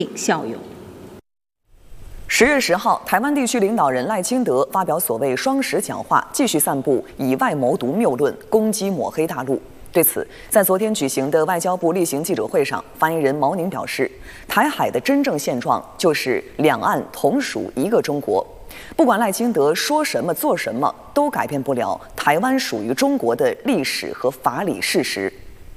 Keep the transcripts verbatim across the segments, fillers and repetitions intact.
效用。 十月十号，台湾地区领导人赖清德发表所谓“双十”讲话，继续散布以外谋独谬论，攻击抹黑大陆。对此，在昨天举行的外交部例行记者会上，发言人毛宁表示，台海的真正现状就是两岸同属一个中国。不管赖清德说什么做什么，都改变不了台湾属于中国的历史和法理事实。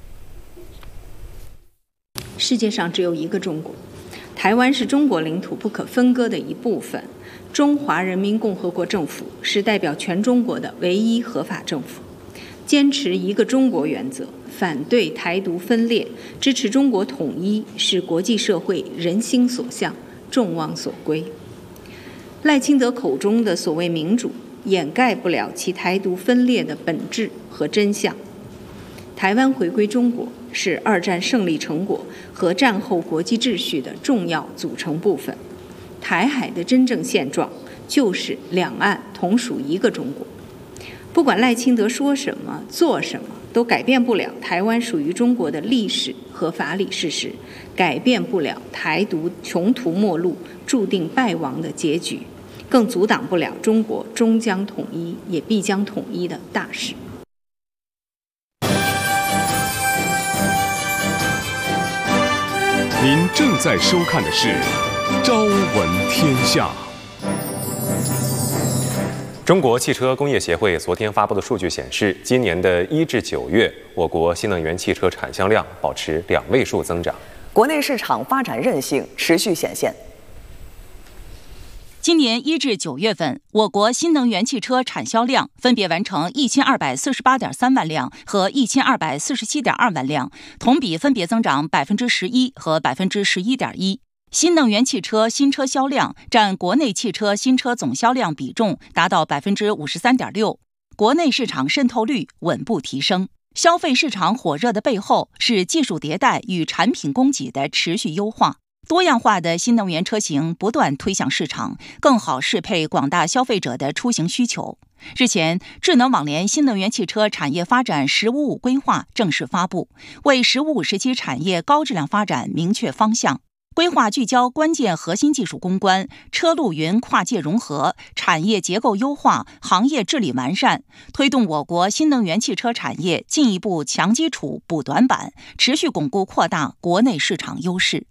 世界上只有一个中国，台湾是中国领土不可分割的一部分。中华人民共和国政府是代表全中国的唯一合法政府。坚持一个中国原则，反对台独分裂，支持中国统一，是国际社会人心所向、众望所归。赖清德口中的所谓民主，掩盖不了其台独分裂的本质和真相。台湾回归中国是二战胜利成果和战后国际秩序的重要组成部分。台海的真正现状就是两岸同属一个中国。不管赖清德说什么、做什么，都改变不了台湾属于中国的历史和法理事实，改变不了台独穷途末路、注定败亡的结局，更阻挡不了中国终将统一，也必将统一的大势。 您正在收看的是《朝闻天下》。 中国汽车工业协会昨天发布的数据显示，今年的一至九月，我国新能源汽车产销量保持两位数增长。 国内市场发展韧性持续显现。 今年一至九月份，我国新能源汽车产销量分别完成一千二百四十八点三万辆和一千二百四十七点二万辆，同比分别增长百分之十一和百分之十一点一。新能源汽车新车销量占国内汽车新车总销量比重达到百分之五十三点六，国内市场渗透率稳步提升。消费市场火热的背后是技术迭代与产品供给的持续优化，多样化的新能源车型不断推向市场，更好适配广大消费者的出行需求。日前，智能网联新能源汽车产业发展“十五五”规划正式发布，为“十五五”时期产业高质量发展明确方向。规划聚焦关键核心技术攻关、车路云跨界融合、产业结构优化、行业治理完善，推动我国新能源汽车产业进一步强基础补短板，持续巩固扩大国内市场优势。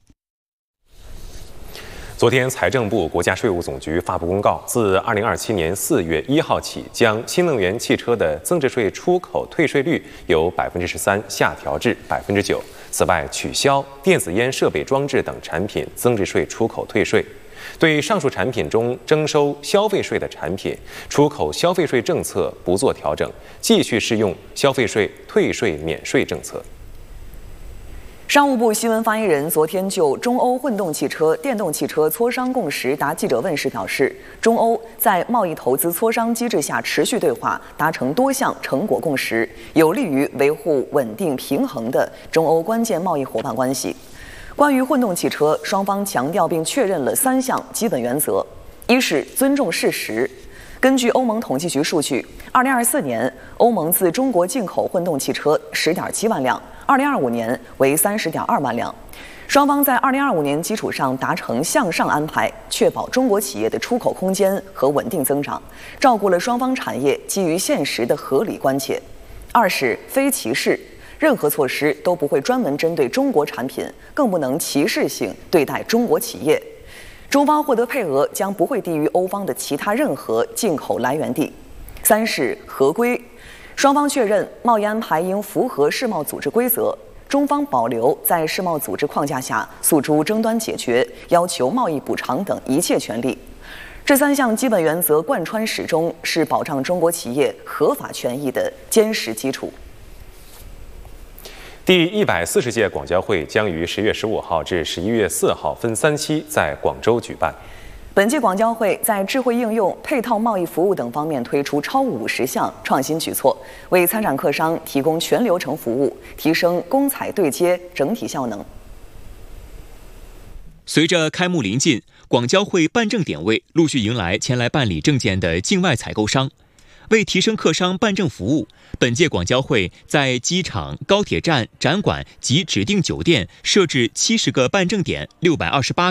昨天，财政部、国家税务总局发布公告，自二零二七年四月一号起，将新能源汽车的增值税出口退税率由百分之十三下调至百分之九。此外，取消电子烟设备装置等产品增值税出口退税。对上述产品中征收消费税的产品，出口消费税政策不做调整，继续适用消费税退税免税政策。 商务部新闻发言人昨天就中欧混动汽车、电动汽车磋商共识答记者问时表示，中欧在贸易投资磋商机制下持续对话，达成多项成果共识，有利于维护稳定平衡的中欧关键贸易伙伴关系。关于混动汽车，双方强调并确认了三项基本原则：一是尊重事实。根据欧盟统计局数据，二零二四年欧盟自中国进口混动汽车十点七万辆，二零二五年为三十点二万辆。双方在二零二五年基础上达成向上安排，确保中国企业的出口空间和稳定增长，照顾了双方产业基于现实的合理关切。二是非歧视，任何措施都不会专门针对中国产品，更不能歧视性对待中国企业。中方获得配额将不会低于欧方的其他任何进口来源地。三是合规，双方确认贸易安排应符合世贸组织规则，中方保留在世贸组织框架下诉诸争端解决、要求贸易补偿等一切权利。这三项基本原则贯穿始终，是保障中国企业合法权益的坚实基础。 第一百四十届广交会将于十月十五号至十一月四号分三期在广州举办。 本届广交会在智慧应用、配套贸易服务等方面推出超五十项创新举措，为参展客商提供全流程服务，提升公采对接整体效能。 随着开幕临近，广交会办证点位陆续迎来前来办理证件的境外采购商。为提升客商办证服务，本届广交会在机场、高铁站、展馆及指定酒店设置七十个办证点，六百二十八